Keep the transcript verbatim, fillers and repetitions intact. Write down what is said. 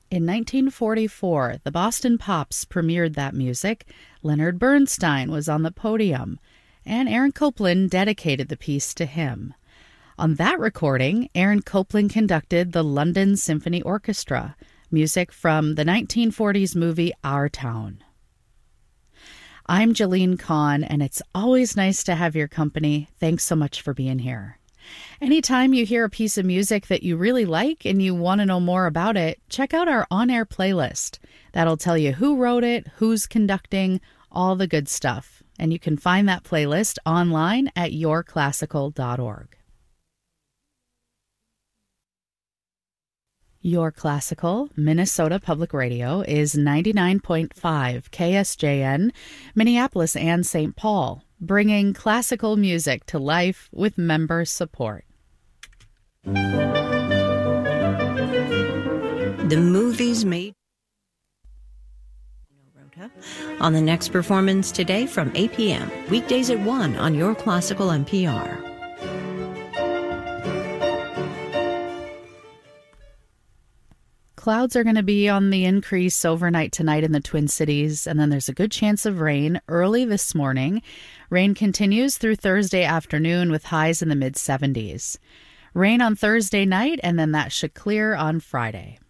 In nineteen forty-four, the Boston Pops premiered that music. Leonard Bernstein was on the podium, and Aaron Copland dedicated the piece to him. On that recording, Aaron Copland conducted the London Symphony Orchestra, music from the nineteen forties movie Our Town. I'm Jolene Kahn, and it's always nice to have your company. Thanks so much for being here. Anytime you hear a piece of music that you really like and you want to know more about it, check out our on-air playlist. That'll tell you who wrote it, who's conducting, all the good stuff. And you can find that playlist online at your classical dot org. Your Classical, Minnesota Public Radio is ninety-nine point five K S J N, Minneapolis and Saint Paul, bringing classical music to life with member support. The movies made on the next performance today from eight p.m. Weekdays at one on Your Classical N P R. Clouds are going to be on the increase overnight tonight in the Twin Cities, and then there's a good chance of rain early this morning. Rain continues through Thursday afternoon with highs in the mid seventies. Rain on Thursday night, and then that should clear on Friday.